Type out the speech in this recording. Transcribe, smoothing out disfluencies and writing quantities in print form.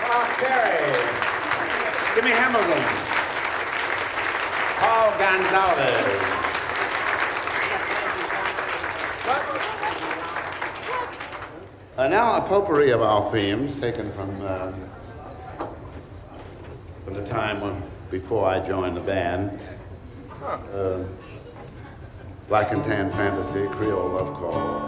Mark Terry, Jimmy Hamilton, Paul Gonzalez. Now a potpourri of our themes taken from the time before I joined the band. Black and Tan Fantasy, Creole Love Call.